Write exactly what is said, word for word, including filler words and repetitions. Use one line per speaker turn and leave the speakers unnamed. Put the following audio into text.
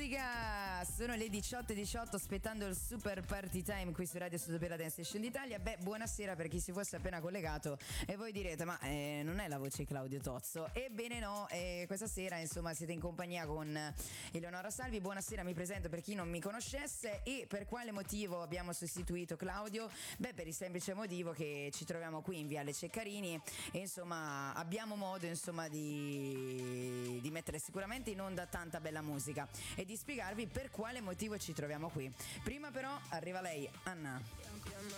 musica! Sono le diciotto e diciotto, aspettando il super party time qui su Radio Studio per la Dance Station d'Italia. Beh, buonasera per chi si fosse appena collegato e voi direte, ma eh, non è la voce di Claudio Tozzo? Ebbene no, eh, questa sera insomma siete in compagnia con Eleonora Salvi. Buonasera, mi presento per chi non mi conoscesse. E per quale motivo abbiamo sostituito Claudio? Beh, per il semplice motivo che ci troviamo qui in Viale Ceccarini e insomma abbiamo modo insomma di, di mettere sicuramente in onda tanta bella musica e di spiegarvi per quale motivo ci troviamo qui. Prima però arriva lei, Anna.